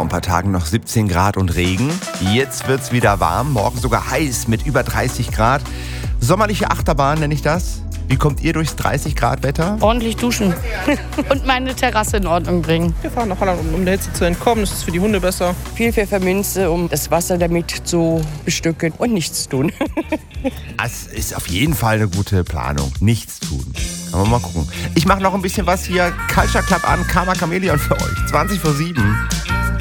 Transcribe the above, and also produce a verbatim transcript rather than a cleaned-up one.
Vor ein paar Tagen noch siebzehn Grad und Regen. Jetzt wird's wieder warm, morgen sogar heiß mit über dreißig Grad. Sommerliche Achterbahn nenne ich das. Wie kommt ihr durchs dreißig Grad Wetter? Ordentlich duschen und meine Terrasse in Ordnung bringen. Wir fahren nach Holland, um, um der Hitze zu entkommen. Das ist für die Hunde besser. Viel Pfefferminze, um das Wasser damit zu bestücken und nichts tun. Das ist auf jeden Fall eine gute Planung. Nichts tun. Kann man mal gucken. Ich mache noch ein bisschen was hier. Culture Club an, Karma Chameleon für euch. zwanzig vor sieben.